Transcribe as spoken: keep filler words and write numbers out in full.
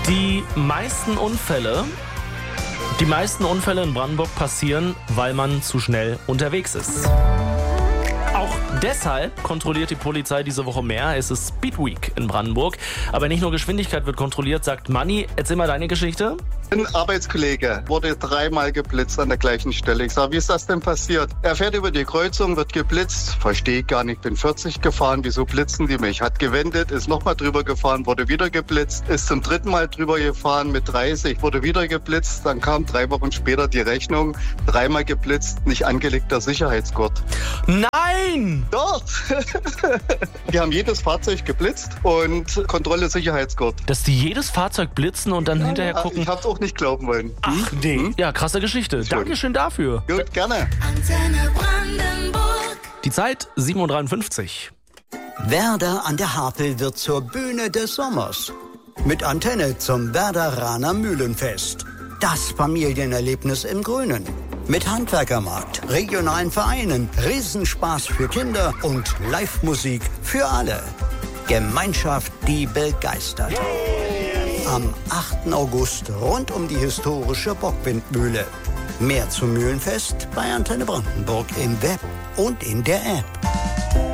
Die meisten Unfälle, die meisten Unfälle in Brandenburg passieren, weil man zu schnell unterwegs ist. Auch deshalb kontrolliert die Polizei diese Woche mehr. Es ist Speed Week in Brandenburg. Aber nicht nur Geschwindigkeit wird kontrolliert, sagt Manni. Erzähl mal deine Geschichte. Ein Arbeitskollege wurde dreimal geblitzt an der gleichen Stelle. Ich sage, wie ist das denn passiert? Er fährt über die Kreuzung, wird geblitzt. Verstehe ich gar nicht, bin vierzig gefahren. Wieso blitzen die mich? Hat gewendet, ist nochmal drüber gefahren, wurde wieder geblitzt. Ist zum dritten Mal drüber gefahren mit dreißig, wurde wieder geblitzt. Dann kam drei Wochen später die Rechnung. Dreimal geblitzt, nicht angelegter Sicherheitsgurt. Nein! Doch! Die haben jedes Fahrzeug geblitzt und Kontrolle Sicherheitsgurt. Dass die jedes Fahrzeug blitzen und dann ja, hinterher gucken. Ich hab's auch nicht glauben wollen. Ach nee. Hm? Ja, krasse Geschichte. Schön. Dankeschön dafür. Gut, gerne. Antenne Brandenburg. Die Zeit sieben Uhr dreiundfünfzig. Werder an der Havel wird zur Bühne des Sommers. Mit Antenne zum Werderaner Mühlenfest. Das Familienerlebnis im Grünen. Mit Handwerkermarkt, regionalen Vereinen, Riesenspaß für Kinder und Live-Musik für alle. Gemeinschaft, die begeistert. Am achten August rund um die historische Bockwindmühle. Mehr zum Mühlenfest bei Antenne Brandenburg im Web und in der App.